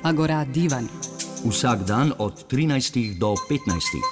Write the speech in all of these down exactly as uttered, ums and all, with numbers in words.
Agora Divan. Vsak dan od trinajstih do petnajstih.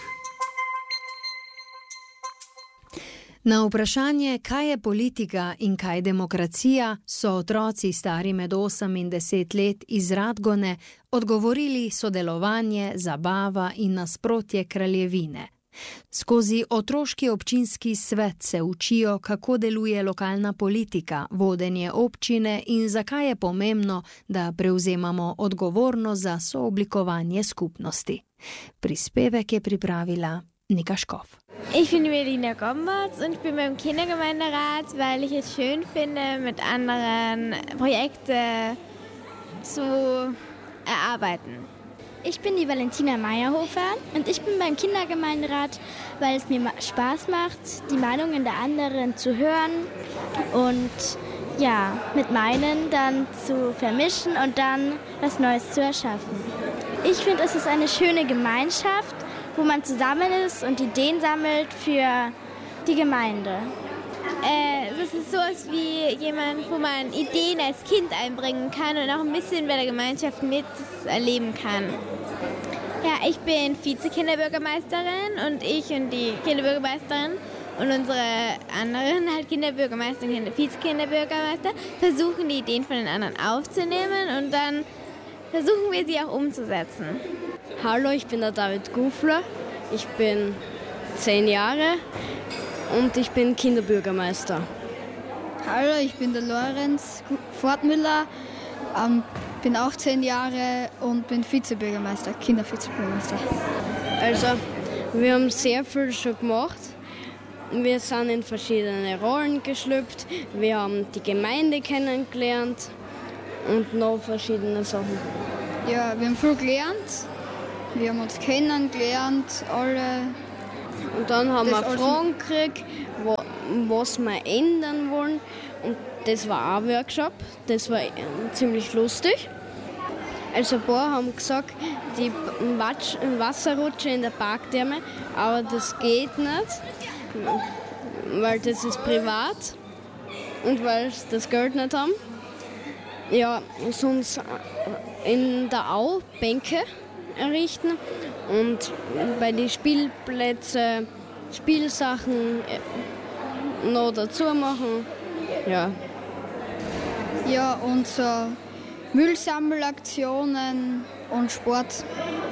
Na vprašanje, kaj je politika in kaj je demokracija, so otroci stari med osem in deset let iz Radgone odgovorili sodelovanje, zabava in nasprotje kraljevine. Skozi otroški občinski svet se učijo, kako deluje lokalna politika, vodenje občine in zakaj je pomembno, da prevzemamo odgovornost za sooblikovanje skupnosti. Prispevek je pripravila Nika Škof. Ich bin Melina Gomberts und ich bin beim Kindergemeinderat, weil ich es schön finde, mit anderen Projekte zu erarbeiten. Ich bin die Valentina Meyerhofer und ich bin beim Kindergemeinderat, weil es mir Spaß macht, die Meinungen der anderen zu hören und ja, mit meinen dann zu vermischen und dann was Neues zu erschaffen. Ich finde, es ist eine schöne Gemeinschaft, wo man zusammen ist und Ideen sammelt für die Gemeinde. Äh, das ist sowas wie jemand, wo man Ideen als Kind einbringen kann und auch ein bisschen bei der Gemeinschaft miterleben kann. Ja, ich bin Vize-Kinderbürgermeisterin und ich und die Kinderbürgermeisterin und unsere anderen halt Kinderbürgermeister und Vize-Kinderbürgermeister versuchen die Ideen von den anderen aufzunehmen und dann versuchen wir sie auch umzusetzen. Hallo, ich bin der David Gufler, ich bin zehn Jahre und ich bin Kinderbürgermeister. Hallo, ich bin der Lorenz Fortmüller, ähm, bin auch zehn Jahre und bin Vizebürgermeister, Kindervizebürgermeister. Also, wir haben sehr viel schon gemacht. Wir sind in verschiedene Rollen geschlüpft, wir haben die Gemeinde kennengelernt und noch verschiedene Sachen. Ja, wir haben viel gelernt, wir haben uns kennengelernt, alle. Und dann haben wir Fragen gekriegt, wo, was wir ändern wollen. Und das war auch ein Workshop, das war ziemlich lustig. Also ein paar haben gesagt, die Wasserrutsche in der Parktherme, aber das geht nicht, weil das ist privat und weil sie das Geld nicht haben. Ja, sonst in der Au Bänke errichten und bei den Spielplätzen Spielsachen noch dazu machen. Ja. Ja, und so Müllsammelaktionen und Sport.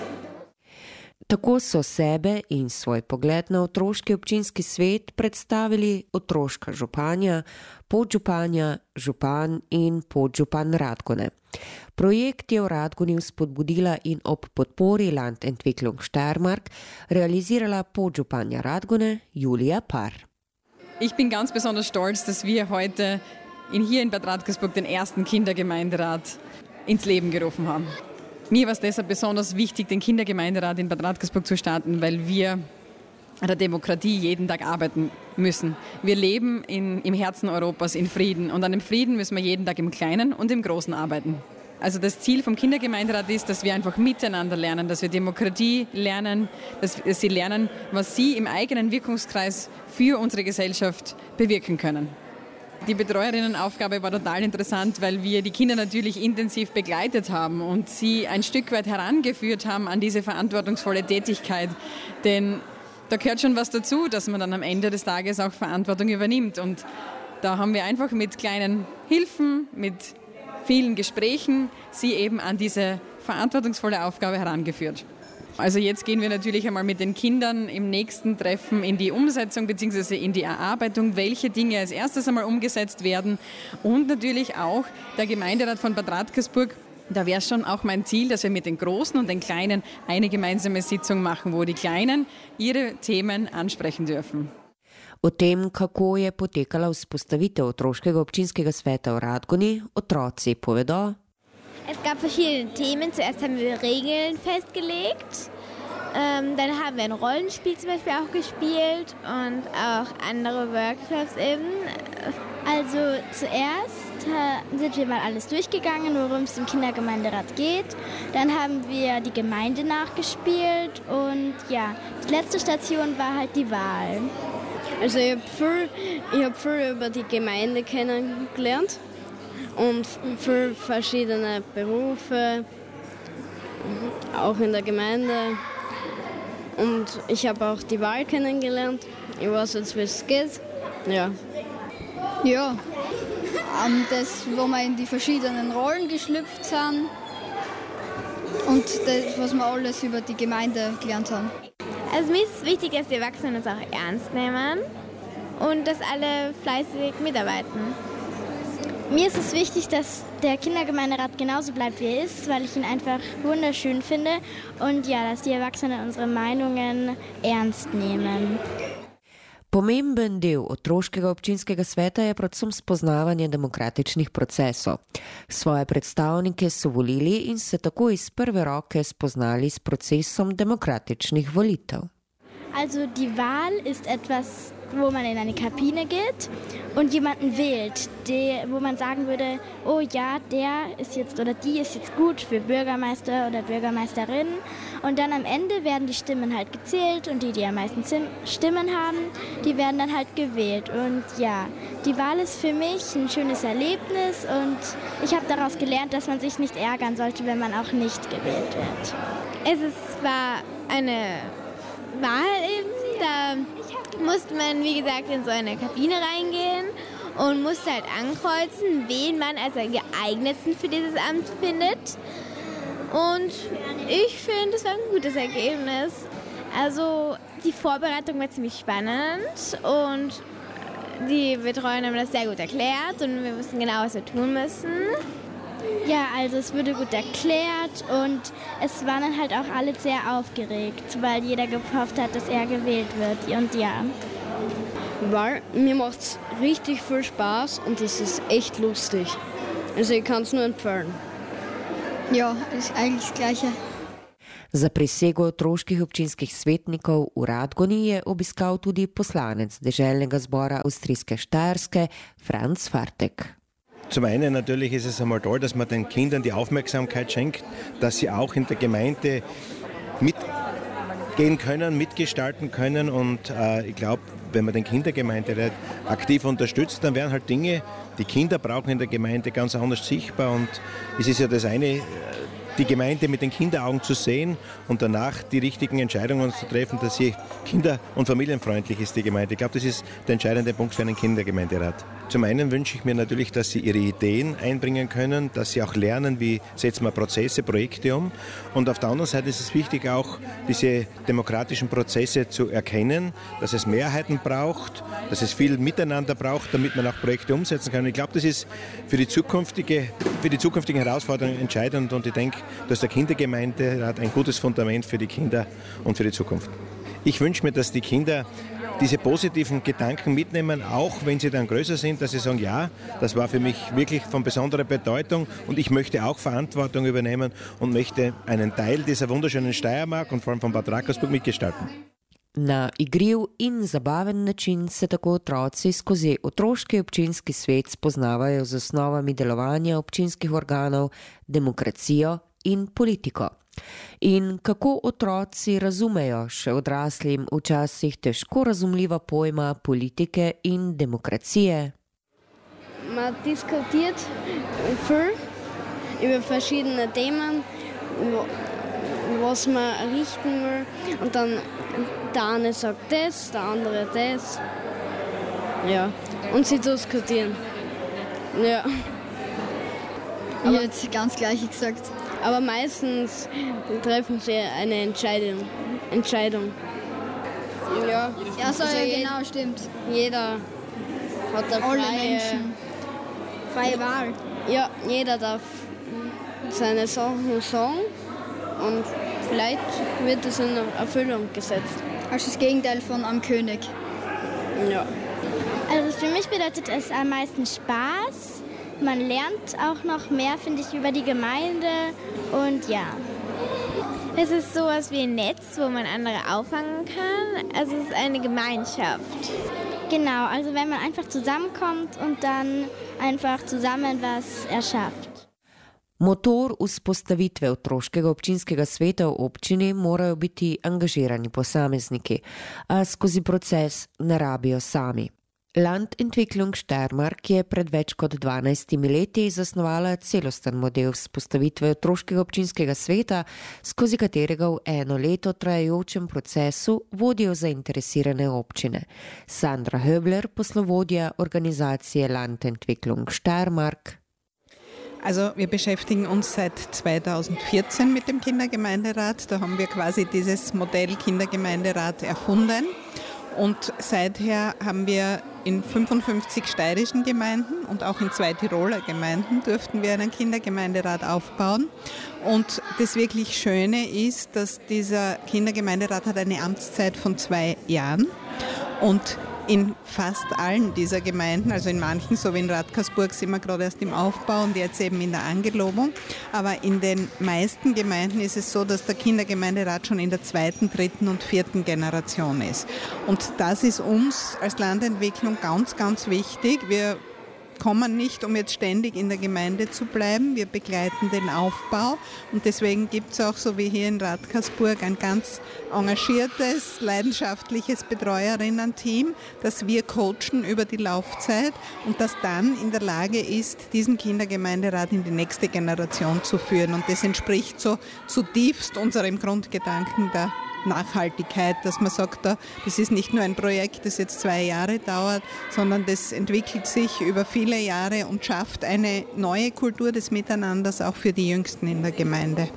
Tako so sebe in svoj pogled na otroški občinski svet predstavili otroška županja, podžupanja, župan in podžupan Radgone. Projekt je v Radgoni vzpodbudila in ob podpori Landentwicklung Steiermark realisirala podžupanja Radgone Julia Parr. Ich bin ganz besonders stolz, dass wir heute in, hier in Bad Radkersburg den ersten Kindergemeinderat ins Leben gerufen haben. Mir war es deshalb besonders wichtig, den Kindergemeinderat in Bad Radkersburg zu starten, weil wir an der Demokratie jeden Tag arbeiten müssen. Wir leben in, im Herzen Europas in Frieden und an dem Frieden müssen wir jeden Tag im Kleinen und im Großen arbeiten. Also das Ziel vom Kindergemeinderat ist, dass wir einfach miteinander lernen, dass wir Demokratie lernen, dass sie lernen, was sie im eigenen Wirkungskreis für unsere Gesellschaft bewirken können. Die Betreuerinnenaufgabe war total interessant, weil wir die Kinder natürlich intensiv begleitet haben und sie ein Stück weit herangeführt haben an diese verantwortungsvolle Tätigkeit. Denn da gehört schon was dazu, dass man dann am Ende des Tages auch Verantwortung übernimmt. Und da haben wir einfach mit kleinen Hilfen, mit vielen Gesprächen sie eben an diese verantwortungsvolle Aufgabe herangeführt. Also jetzt gehen wir natürlich einmal mit den Kindern im nächsten Treffen in die Umsetzung bzw. in die Erarbeitung, welche Dinge als erstes einmal umgesetzt werden und natürlich auch der Gemeinderat von Bad Radkersburg. Da wäre schon auch mein Ziel, dass wir mit den Großen und den Kleinen eine gemeinsame Sitzung machen, wo die Kleinen ihre Themen ansprechen dürfen. O tem, kako je potekala vzpostavitev otroškega občinskega sveta v Radgoni, otroci povedo. Es gab verschiedene Themen. Zuerst haben wir Regeln festgelegt. Ähm, dann haben wir ein Rollenspiel zum Beispiel auch gespielt und auch andere Workshops eben. Also zuerst äh, sind wir mal alles durchgegangen, worum es im Kindergemeinderat geht. Dann haben wir die Gemeinde nachgespielt und ja, die letzte Station war halt die Wahl. Also ich habe viel, ich hab viel über die Gemeinde kennengelernt und viele verschiedene Berufe auch in der Gemeinde. Und ich habe auch die Wahl kennengelernt. Ich weiß jetzt, wie es geht. Ja. Ja, ähm, das, wo wir in die verschiedenen Rollen geschlüpft sind und das, was wir alles über die Gemeinde gelernt haben. Also mir ist es wichtig, dass die Erwachsenen uns auch ernst nehmen und dass alle fleißig mitarbeiten. Mir ist es wichtig, dass der Kindergemeinderat genauso bleibt, wie er ist, weil ich ihn einfach wunderschön finde und ja, dass die Erwachsenen unsere Meinungen ernst nehmen. Pomemben del otroškega občinskega sveta je predvsem spoznavanje demokratičnih procesov. Svoje predstavnike so volili in se tako iz prve roke spoznali s procesom demokratičnih volitev. Also die Wahl ist etwas, wo man in eine Kabine geht und jemanden wählt, die, wo man sagen würde, oh ja, der ist jetzt oder die ist jetzt gut für Bürgermeister oder Bürgermeisterin. Und dann am Ende werden die Stimmen halt gezählt und die, die am meisten Stimmen haben, die werden dann halt gewählt. Und ja, die Wahl ist für mich ein schönes Erlebnis und ich habe daraus gelernt, dass man sich nicht ärgern sollte, wenn man auch nicht gewählt wird. Es ist, war eine Wahl eben, da musste man, wie gesagt, in so eine Kabine reingehen und musste halt ankreuzen, wen man als am geeignetsten für dieses Amt findet. Und ich finde, das war ein gutes Ergebnis. Also die Vorbereitung war ziemlich spannend und die Betreuer haben das sehr gut erklärt und wir wussten genau, was wir tun müssen. Ja, also es wurde gut erklärt und es waren dann halt auch alle sehr aufgeregt, weil jeder gehofft hat, dass er gewählt wird. Und ja. Weil mir macht es richtig viel Spaß und es ist echt lustig. Also ich kann es nur empfehlen. Ja, ist eigentlich das Gleiche. Za prisego otroških občinskih svetnikov v Radgoni je obiskal tudi poslanec deželnega zbora avstrijske Štajerske, Franz Fartek. Zum einen natürlich ist es einmal toll, dass man den Kindern die Aufmerksamkeit schenkt, dass sie auch in der Gemeinde mitgehen können, mitgestalten können und äh, ich glaube, wenn man den Kindergemeinderat aktiv unterstützt, dann werden halt Dinge, die Kinder brauchen in der Gemeinde, ganz anders sichtbar und es ist ja das eine, die Gemeinde mit den Kinderaugen zu sehen und danach die richtigen Entscheidungen zu treffen, dass sie kinder- und familienfreundlich ist, die Gemeinde. Ich glaube, das ist der entscheidende Punkt für einen Kindergemeinderat. Zum einen wünsche ich mir natürlich, dass sie ihre Ideen einbringen können, dass sie auch lernen, wie setzen wir Prozesse, Projekte um. Und auf der anderen Seite ist es wichtig, auch diese demokratischen Prozesse zu erkennen, dass es Mehrheiten braucht, dass es viel Miteinander braucht, damit man auch Projekte umsetzen kann. Und ich glaube, das ist für die zukünftige, für die zukünftigen Herausforderungen entscheidend und ich denke, dass der Kindergemeinderat ein gutes Fundament für die Kinder und für die Zukunft. Ich wünsche mir, dass die Kinder diese positiven Gedanken mitnehmen, auch wenn sie dann größer sind, dass sie sagen, ja, das war für mich wirklich von besonderer Bedeutung und ich möchte auch Verantwortung übernehmen und möchte einen Teil dieser wunderschönen Steiermark und vor allem von Bad Rackersburg mitgestalten. Na igriv in zabaven način se tako otroci skozi otroški občinski svet spoznavajo z osnovami delovanja občinskih organov, demokracijo in politiko. In kako otroci razumejo še odraslim včasih težko razumljiva pojma politike in demokracije? Man diskutiert viel über verschiedene Themen, was man richten will. Und dann der eine sagt das, der andere das. Ja, und sie diskutieren. Ja. Ich hätte jetzt ganz gleich gesagt. Aber meistens treffen sie eine Entscheidung. Entscheidung. Ja, Ja, so, also ja, je- genau, stimmt. Jeder hat eine Alle freie, Menschen. Freie Wahl. Ja, jeder darf seine Sachen sagen und vielleicht wird es in Erfüllung gesetzt. Also das Gegenteil von am König. Ja. Also für mich bedeutet es am meisten Spaß. Man lernt auch noch mehr, finde ich, über die Gemeinde und ja. Es ist sowas wie ein Netz, wo man andere auffangen kann. Also es ist eine Gemeinschaft. Genau, also wenn man einfach zusammenkommt und dann einfach zusammen was erschafft. Motor vzpostavitve otroškega občinskega sveta v občini morajo biti angažirani posamezniki, a skozi proces ne rabijo sami. Landentwicklung Steiermark je pred več kot dvanajstimi leti zasnovala celosten model vzpostavitve otroškega občinskega sveta, skozi katerega v eno leto trajajočem procesu vodijo zainteresirane občine. Sandra Höbler, poslovodja organizacije Landentwicklung Steiermark. Also wir beschäftigen uns seit zweitausendvierzehn mit dem Kindergemeinderat. Da haben wir quasi dieses Modell Kindergemeinderat erfunden. Und seither haben wir in fünfundfünfzig steirischen Gemeinden und auch in zwei Tiroler Gemeinden durften wir einen Kindergemeinderat aufbauen. Und das wirklich Schöne ist, dass dieser Kindergemeinderat hat eine Amtszeit von zwei Jahren und in fast allen dieser Gemeinden, also in manchen, so wie in Radkersburg, sind wir gerade erst im Aufbau und jetzt eben in der Angelobung. Aber in den meisten Gemeinden ist es so, dass der Kindergemeinderat schon in der zweiten, dritten und vierten Generation ist. Und das ist uns als Landentwicklung ganz, ganz wichtig. Wir kommen nicht, um jetzt ständig in der Gemeinde zu bleiben. Wir begleiten den Aufbau und deswegen gibt es auch, so wie hier in Radkersburg, ein ganz engagiertes, leidenschaftliches Betreuerinnen-Team, das wir coachen über die Laufzeit und das dann in der Lage ist, diesen Kindergemeinderat in die nächste Generation zu führen. Und das entspricht so zutiefst unserem Grundgedanken der Nachhaltigkeit, dass man sagt, das ist nicht nur ein Projekt, das jetzt zwei Jahre dauert, sondern das entwickelt sich über viele Jahre und schafft eine neue Kultur des Miteinanders auch für die Jüngsten in der Gemeinde.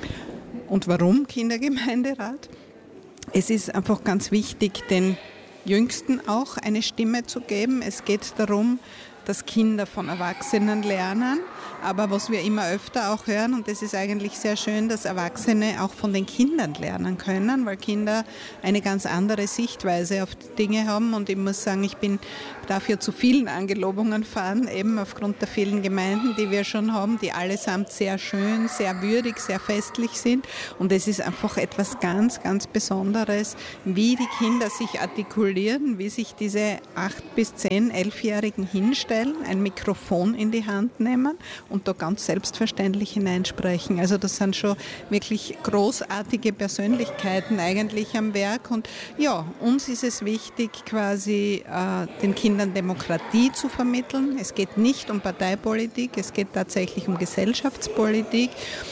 Und warum Kindergemeinderat? Es ist einfach ganz wichtig, den Jüngsten auch eine Stimme zu geben. Es geht darum, dass Kinder von Erwachsenen lernen, aber was wir immer öfter auch hören, und das ist eigentlich sehr schön, dass Erwachsene auch von den Kindern lernen können, weil Kinder eine ganz andere Sichtweise auf die Dinge haben und ich muss sagen, ich bin dafür zu vielen Angelobungen fahren, eben aufgrund der vielen Gemeinden, die wir schon haben, die allesamt sehr schön, sehr würdig, sehr festlich sind und es ist einfach etwas ganz, ganz Besonderes, wie die Kinder sich artikulieren, wie sich diese acht bis zehn, elfjährigen hinstellen, ein Mikrofon in die Hand nehmen und da ganz selbstverständlich hineinsprechen. Also das sind schon wirklich großartige Persönlichkeiten eigentlich am Werk und ja, uns ist es wichtig, quasi äh, den Kindern Demokratie zu vermitteln. Es geht nicht um Parteipolitik, es geht tatsächlich um Gesellschaftspolitik.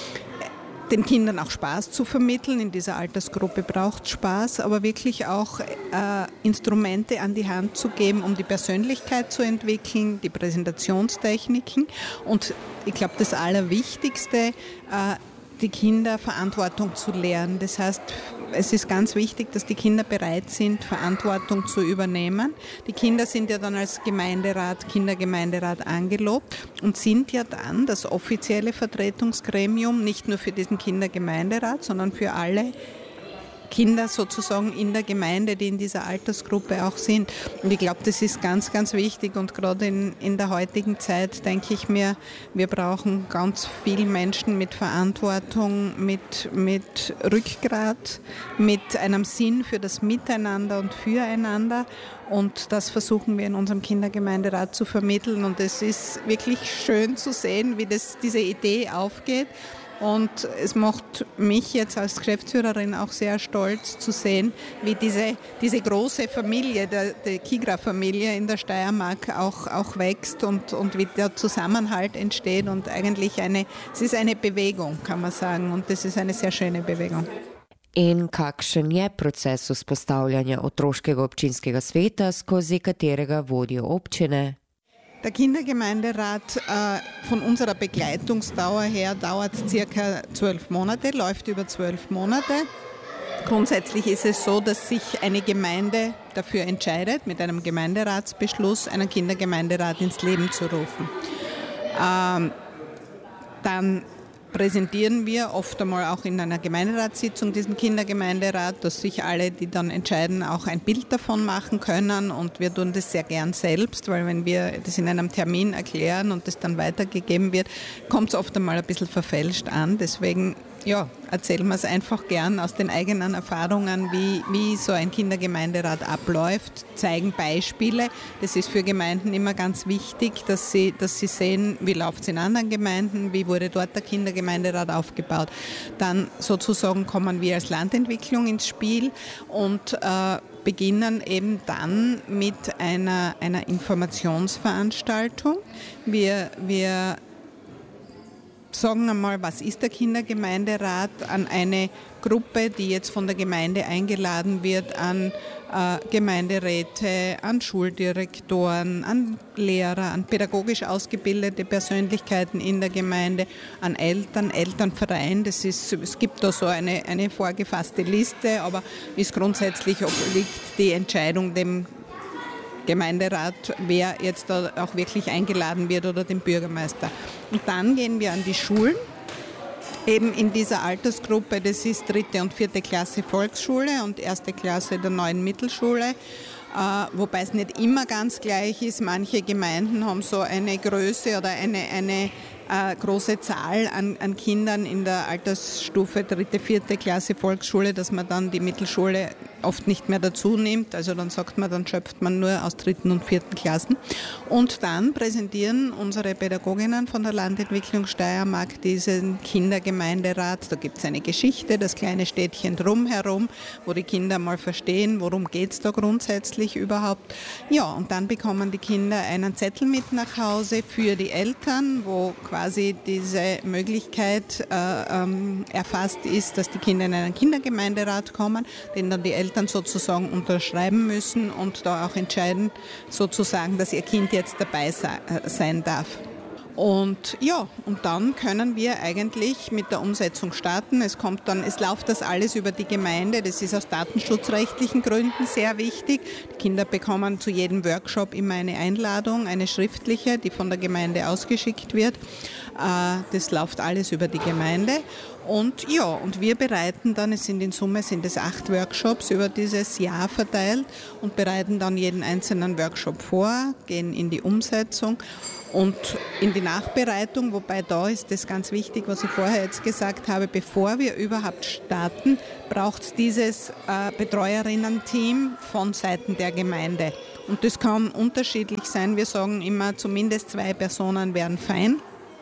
Den Kindern auch Spaß zu vermitteln. In dieser Altersgruppe braucht es Spaß, aber wirklich auch äh, Instrumente an die Hand zu geben, um die Persönlichkeit zu entwickeln, die Präsentationstechniken. Und ich glaube, das Allerwichtigste, äh, die Kinder Verantwortung zu lernen. Das heißt, es ist ganz wichtig, dass die Kinder bereit sind, Verantwortung zu übernehmen. Die Kinder sind ja dann als Gemeinderat, Kindergemeinderat angelobt und sind ja dann das offizielle Vertretungsgremium, nicht nur für diesen Kindergemeinderat, sondern für alle Kinder sozusagen in der Gemeinde, die in dieser Altersgruppe auch sind. Und ich glaube, das ist ganz, ganz wichtig und gerade in, in der heutigen Zeit denke ich mir, wir brauchen ganz viele Menschen mit Verantwortung, mit, mit Rückgrat, mit einem Sinn für das Miteinander und Füreinander und das versuchen wir in unserem Kindergemeinderat zu vermitteln und es ist wirklich schön zu sehen, wie das, diese Idee aufgeht. Und es macht mich jetzt als Geschäftsführerin auch sehr stolz zu sehen, wie diese, diese große Familie, der, der Kigra-Familie in der Steiermark auch, auch wächst und, und wie der Zusammenhalt entsteht und eigentlich eine, es ist eine Bewegung, kann man sagen, und das ist eine sehr schöne Bewegung. In kakšen je proces vzpostavljanja otroškega občinskega sveta, skozi katerega vodijo občine? Der Kindergemeinderat äh, von unserer Begleitungsdauer her dauert circa zwölf Monate, läuft über zwölf Monate. Grundsätzlich ist es so, dass sich eine Gemeinde dafür entscheidet, mit einem Gemeinderatsbeschluss einen Kindergemeinderat ins Leben zu rufen. Ähm, dann präsentieren wir oft einmal auch in einer Gemeinderatssitzung diesen Kindergemeinderat, dass sich alle, die dann entscheiden, auch ein Bild davon machen können und wir tun das sehr gern selbst, weil wenn wir das in einem Termin erklären und das dann weitergegeben wird, kommt es oft einmal ein bisschen verfälscht an. Deswegen ja, erzählen wir es einfach gern aus den eigenen Erfahrungen, wie, wie so ein Kindergemeinderat abläuft, zeigen Beispiele. Das ist für Gemeinden immer ganz wichtig, dass sie, dass sie sehen, wie läuft es in anderen Gemeinden, wie wurde dort der Kindergemeinderat aufgebaut. Dann sozusagen kommen wir als Landentwicklung ins Spiel und äh, beginnen eben dann mit einer, einer Informationsveranstaltung. Wir, wir sagen einmal, was ist der Kindergemeinderat, an eine Gruppe, die jetzt von der Gemeinde eingeladen wird, an äh, Gemeinderäte, an Schuldirektoren, an Lehrer, an pädagogisch ausgebildete Persönlichkeiten in der Gemeinde, an Eltern, Elternverein. Das ist, es gibt da so eine, eine vorgefasste Liste, aber ist grundsätzlich obliegt die Entscheidung dem Gemeinderat, wer jetzt da auch wirklich eingeladen wird oder dem Bürgermeister. Und dann gehen wir an die Schulen, eben in dieser Altersgruppe, das ist dritte und vierte Klasse Volksschule und erste Klasse der neuen Mittelschule, äh, wobei es nicht immer ganz gleich ist. Manche Gemeinden haben so eine Größe oder eine, eine äh, große Zahl an, an Kindern in der Altersstufe dritte, vierte Klasse Volksschule, dass man dann die Mittelschule oft nicht mehr dazu nimmt. Also dann sagt man, dann schöpft man nur aus dritten und vierten Klassen. Und dann präsentieren unsere Pädagoginnen von der Landentwicklung Steiermark diesen Kindergemeinderat. Da gibt es eine Geschichte, das kleine Städtchen drumherum, wo die Kinder mal verstehen, worum geht es da grundsätzlich überhaupt. Ja, und dann bekommen die Kinder einen Zettel mit nach Hause für die Eltern, wo quasi diese Möglichkeit äh, ähm, erfasst ist, dass die Kinder in einen Kindergemeinderat kommen, den dann die Eltern sozusagen unterschreiben müssen und da auch entscheiden, sozusagen, dass ihr Kind jetzt dabei sein darf. Und ja, und dann können wir eigentlich mit der Umsetzung starten. Es kommt dann, es läuft das alles über die Gemeinde. Das ist aus datenschutzrechtlichen Gründen sehr wichtig. Die Kinder bekommen zu jedem Workshop immer eine Einladung, eine schriftliche, die von der Gemeinde ausgeschickt wird. Das läuft alles über die Gemeinde. Und ja, und wir bereiten dann, es sind in Summe sind es acht Workshops über dieses Jahr verteilt und bereiten dann jeden einzelnen Workshop vor, gehen in die Umsetzung und in die Nachbereitung, wobei da ist das ganz wichtig, was ich vorher jetzt gesagt habe, bevor wir überhaupt starten, braucht es dieses äh, Betreuerinnen-Team von Seiten der Gemeinde. Und das kann unterschiedlich sein. Wir sagen immer, zumindest zwei Personen wären fein.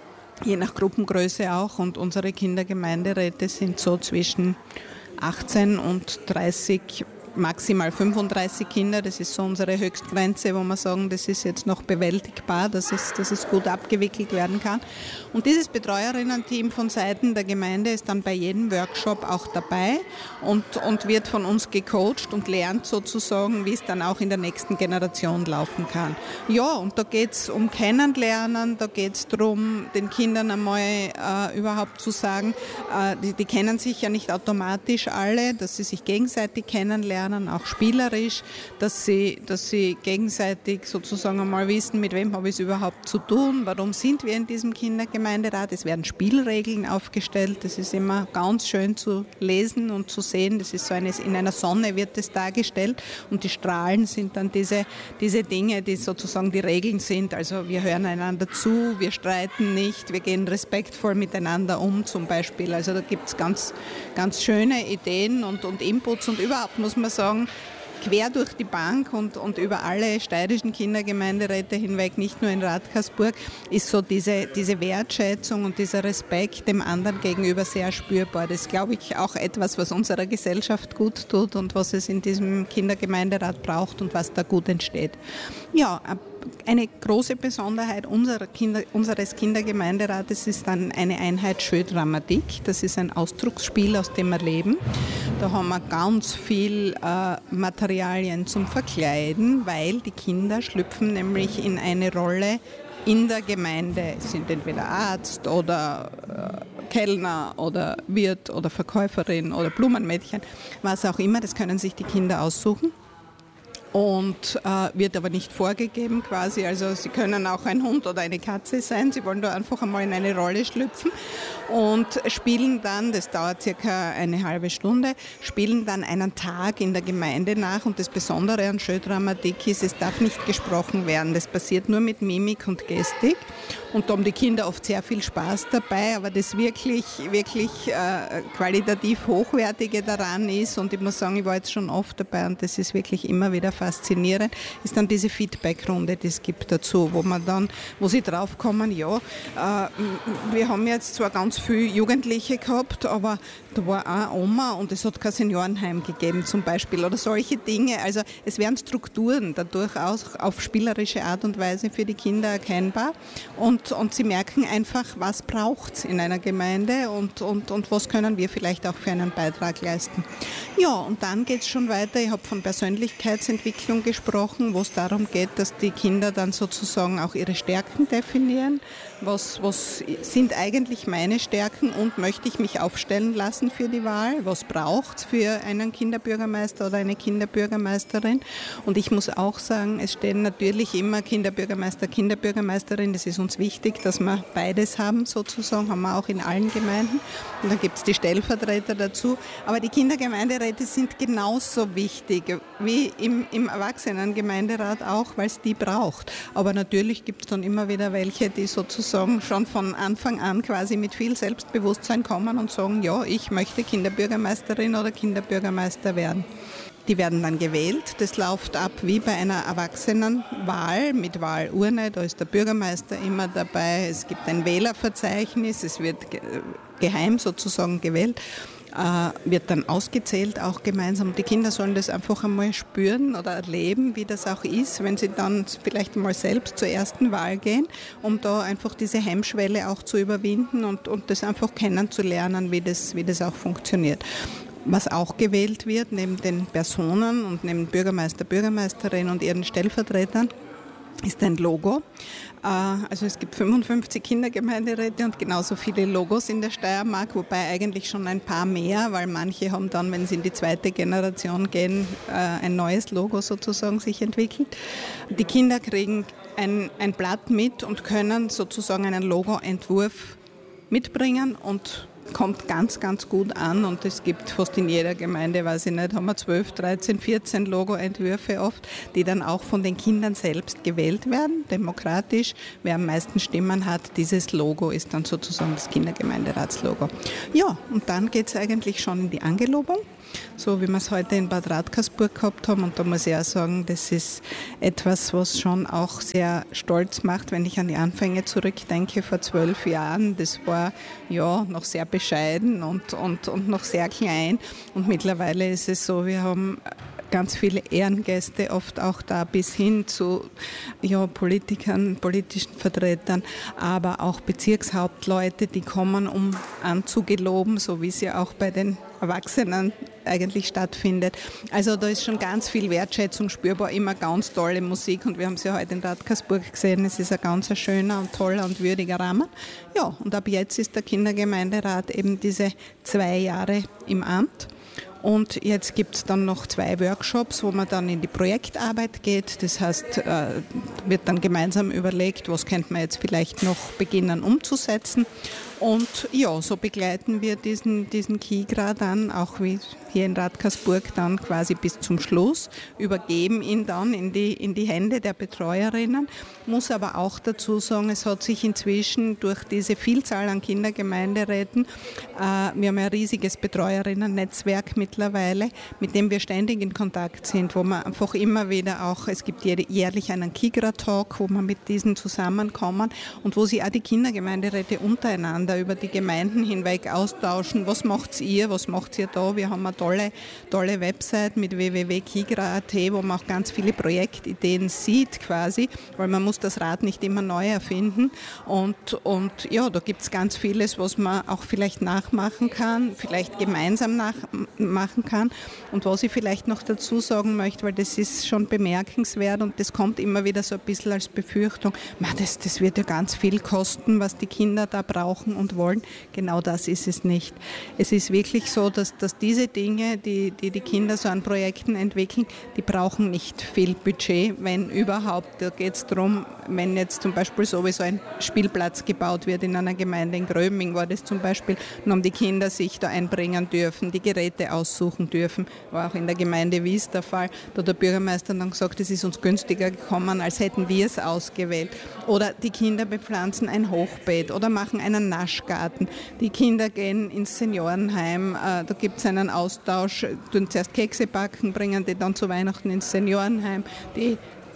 Je nach Gruppengröße auch, und unsere Kindergemeinderäte sind so zwischen achtzehn und dreißig, maximal fünfunddreißig Kinder. Das ist so unsere Höchstgrenze, wo wir sagen, das ist jetzt noch bewältigbar, dass es, dass es gut abgewickelt werden kann. Und dieses Betreuerinnen-Team von Seiten der Gemeinde ist dann bei jedem Workshop auch dabei und, und wird von uns gecoacht und lernt sozusagen, wie es dann auch in der nächsten Generation laufen kann. Ja, und da geht es um Kennenlernen, da geht es darum, den Kindern einmal äh, überhaupt zu sagen, äh, die, die kennen sich ja nicht automatisch alle, dass sie sich gegenseitig kennenlernen, auch spielerisch, dass sie, dass sie gegenseitig sozusagen einmal wissen, mit wem habe ich es überhaupt zu tun, warum sind wir in diesem Kindergemeinderat. Es werden Spielregeln aufgestellt, das ist immer ganz schön zu lesen und zu sehen, das ist so eine, in einer Sonne wird es dargestellt und die Strahlen sind dann diese, diese Dinge, die sozusagen die Regeln sind, also wir hören einander zu, wir streiten nicht, wir gehen respektvoll miteinander um zum Beispiel, also da gibt es ganz, ganz schöne Ideen und, und Inputs und überhaupt muss man sagen, quer durch die Bank und, und über alle steirischen Kindergemeinderäte hinweg, nicht nur in Radkersburg, ist so diese, diese Wertschätzung und dieser Respekt dem anderen gegenüber sehr spürbar. Das ist, glaube ich, auch etwas, was unserer Gesellschaft gut tut und was es in diesem Kindergemeinderat braucht und was da gut entsteht. Ja, eine große Besonderheit unserer Kinder, unseres Kindergemeinderates ist dann eine Einheit Schöndramatik. Das ist ein Ausdrucksspiel aus dem Erleben. Da haben wir ganz viel äh, Materialien zum Verkleiden, weil die Kinder schlüpfen nämlich in eine Rolle in der Gemeinde. Sie sind entweder Arzt oder äh, Kellner oder Wirt oder Verkäuferin oder Blumenmädchen, was auch immer. Das können sich die Kinder aussuchen. Und äh, wird aber nicht vorgegeben quasi, also sie können auch ein Hund oder eine Katze sein, sie wollen da einfach einmal in eine Rolle schlüpfen und spielen dann, das dauert circa eine halbe Stunde, spielen dann einen Tag in der Gemeinde nach und das Besondere an Schöndramatik ist, es darf nicht gesprochen werden, das passiert nur mit Mimik und Gestik und da haben die Kinder oft sehr viel Spaß dabei, aber das wirklich, wirklich äh, qualitativ Hochwertige daran ist und ich muss sagen, ich war jetzt schon oft dabei und das ist wirklich immer wieder faszinierend, ist dann diese Feedback-Runde, die es gibt dazu, wo man dann, wo sie draufkommen, ja, äh, wir haben jetzt zwar ganz viele Jugendliche gehabt, aber da war eine Oma und es hat kein Seniorenheim gegeben zum Beispiel oder solche Dinge. Also es werden Strukturen dadurch auch auf spielerische Art und Weise für die Kinder erkennbar und, und sie merken einfach, was braucht es in einer Gemeinde und, und, und was können wir vielleicht auch für einen Beitrag leisten. Ja, und dann geht es schon weiter. Ich habe von Persönlichkeitsentwicklung gesprochen, wo es darum geht, dass die Kinder dann sozusagen auch ihre Stärken definieren. Was, was sind eigentlich meine Stärken und möchte ich mich aufstellen lassen für die Wahl? Was braucht es für einen Kinderbürgermeister oder eine Kinderbürgermeisterin? Und ich muss auch sagen, es stehen natürlich immer Kinderbürgermeister, Kinderbürgermeisterin. Das ist uns wichtig, dass wir beides haben sozusagen, haben wir auch in allen Gemeinden. Und dann gibt es die Stellvertreter dazu. Aber die Kindergemeinderäte sind genauso wichtig wie im, im Erwachsenengemeinderat auch, weil es die braucht. Aber natürlich gibt es dann immer wieder welche, die sozusagen schon von Anfang an quasi mit viel Selbstbewusstsein kommen und sagen, ja, ich möchte Kinderbürgermeisterin oder Kinderbürgermeister werden. Die werden dann gewählt. Das läuft ab wie bei einer Erwachsenenwahl mit Wahlurne. Da ist der Bürgermeister immer dabei. Es gibt ein Wählerverzeichnis. Es wird geheim sozusagen gewählt. Äh, wird dann ausgezählt, auch gemeinsam. Die Kinder sollen das einfach einmal spüren oder erleben, wie das auch ist, wenn sie dann vielleicht mal selbst zur ersten Wahl gehen, um da einfach diese Hemmschwelle auch zu überwinden und, und das einfach kennenzulernen, wie das, wie das auch funktioniert. Was auch gewählt wird, neben den Personen und neben Bürgermeister, Bürgermeisterin und ihren Stellvertretern, ist ein Logo. Also es gibt fünfundfünfzig Kindergemeinderäte und genauso viele Logos in der Steiermark, wobei eigentlich schon ein paar mehr, weil manche haben dann, wenn sie in die zweite Generation gehen, ein neues Logo sozusagen sich entwickelt. Die Kinder kriegen ein, ein Blatt mit und können sozusagen einen Logoentwurf mitbringen und kommt ganz, ganz gut an und es gibt fast in jeder Gemeinde, weiß ich nicht, haben wir zwölf, dreizehn, vierzehn Logo-Entwürfe oft, die dann auch von den Kindern selbst gewählt werden, demokratisch. Wer am meisten Stimmen hat, dieses Logo ist dann sozusagen das Kindergemeinderatslogo. Ja, und dann geht es eigentlich schon in die Angelobung, so wie wir es heute in Bad Radkersburg gehabt haben. Und da muss ich auch sagen, das ist etwas, was schon auch sehr stolz macht, wenn ich an die Anfänge zurückdenke vor zwölf Jahren. Das war ja noch sehr bescheiden und, und, und noch sehr klein. Und mittlerweile ist es so, wir haben ganz viele Ehrengäste, oft auch da bis hin zu ja, Politikern, politischen Vertretern, aber auch Bezirkshauptleute, die kommen, um anzugeloben, so wie es ja auch bei den Erwachsenen eigentlich stattfindet. Also da ist schon ganz viel Wertschätzung spürbar, immer ganz tolle Musik und wir haben es ja heute in Radkersburg gesehen, es ist ein ganz schöner und toller und würdiger Rahmen. Ja, und ab jetzt ist der Kindergemeinderat eben diese zwei Jahre im Amt. Und jetzt gibt es dann noch zwei Workshops, wo man dann in die Projektarbeit geht. Das heißt, äh, wird dann gemeinsam überlegt, was könnte man jetzt vielleicht noch beginnen umzusetzen. Und ja, so begleiten wir diesen, diesen KIGRA dann, auch wie hier in Radkersburg, dann quasi bis zum Schluss, übergeben ihn dann in die, in die Hände der Betreuerinnen. Muss aber auch dazu sagen, es hat sich inzwischen durch diese Vielzahl an Kindergemeinderäten, äh, wir haben ein riesiges Betreuerinnen-Netzwerk mittlerweile, mit dem wir ständig in Kontakt sind, wo man einfach immer wieder auch, es gibt jährlich einen KIGRA-Talk, wo man mit diesen zusammenkommen und wo sich auch die Kindergemeinderäte untereinander über die Gemeinden hinweg austauschen. Was macht ihr? Was macht ihr da? Wir haben eine tolle, tolle Website mit w w w punkt kigra punkt a t, wo man auch ganz viele Projektideen sieht quasi, weil man muss das Rad nicht immer neu erfinden. Und, und ja, da gibt es ganz vieles, was man auch vielleicht nachmachen kann, vielleicht gemeinsam nachmachen kann. Und was ich vielleicht noch dazu sagen möchte, weil das ist schon bemerkenswert und das kommt immer wieder so ein bisschen als Befürchtung, das, das wird ja ganz viel kosten, was die Kinder da brauchen und wollen. Genau das ist es nicht. Es ist wirklich so, dass, dass diese Dinge, die, die die Kinder so an Projekten entwickeln, die brauchen nicht viel Budget, wenn überhaupt. Da geht es darum, wenn jetzt zum Beispiel sowieso ein Spielplatz gebaut wird in einer Gemeinde, in Gröbming war das zum Beispiel, dann haben die Kinder sich da einbringen dürfen, die Geräte aussuchen dürfen, war auch in der Gemeinde Wies der Fall. Da hat der Bürgermeister dann gesagt, es ist uns günstiger gekommen, als hätten wir es ausgewählt. Oder die Kinder bepflanzen ein Hochbeet oder machen einen Naschgarten. Die Kinder gehen ins Seniorenheim, äh, da gibt es einen Austausch, tun zuerst Kekse backen, bringen die dann zu Weihnachten ins Seniorenheim. Die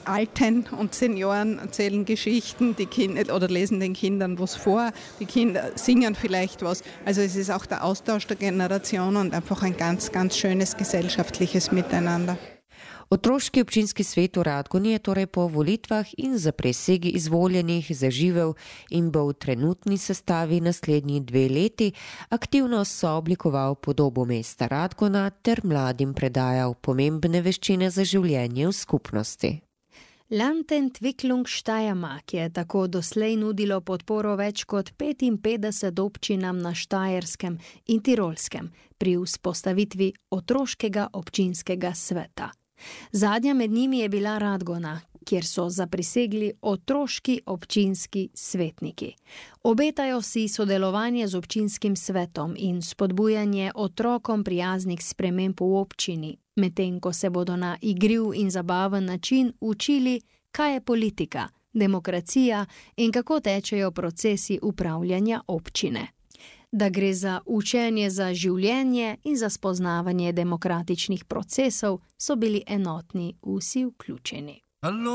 Alten und Senioren erzählen Geschichten, die Kinder oder lesen den Kindern was vor, die Kinder singen vielleicht was. Also es ist auch der Austausch der Generation und einfach ein ganz, ganz schönes gesellschaftliches Miteinander. Otroški občinski svet v Radgoni je torej po volitvah in za presegi izvoljenih zaživel in bo v trenutni sestavi naslednji dve leti aktivno sooblikoval podobo mesta Radgona ter mladim predajal pomembne veščine za življenje v skupnosti. Landentwicklung Steiermark je tako doslej nudilo podporo več kot petinpetdeset občinam na Štajerskem in Tirolskem pri vzpostavitvi otroškega občinskega sveta. Zadnja med njimi je bila Radgona, kjer so zaprisegli otroški občinski svetniki. Obetajo si sodelovanje z občinskim svetom in spodbujanje otrokom prijaznih sprememb v občini, medtem ko se bodo na igriv in zabaven način učili, kaj je politika, demokracija in kako tečejo procesi upravljanja občine. Da gre za učenje za življenje in za spoznavanje demokratičnih procesov, so bili enotni vsi vključeni.